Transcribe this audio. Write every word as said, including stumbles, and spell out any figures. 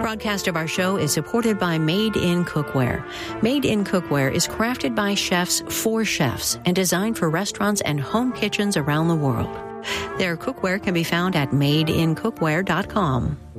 broadcast of our show is supported by Made in Cookware. Made in Cookware is crafted by chefs for chefs and designed for restaurants and home kitchens around the world. Their cookware can be found at made in cookware dot com.